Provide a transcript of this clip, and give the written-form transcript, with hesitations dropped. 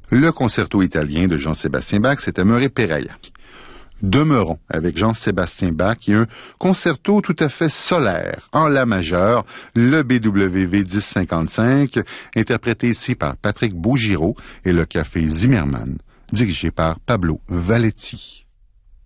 Le concerto italien de Jean-Sébastien Bach, c'est Amore Pereira. Demeurons avec Jean-Sébastien Bach et un concerto tout à fait solaire en la majeure, le BWV 1055, interprété ici par Patrick Beaugiraud et le Café Zimmermann, dirigé par Pablo Valetti.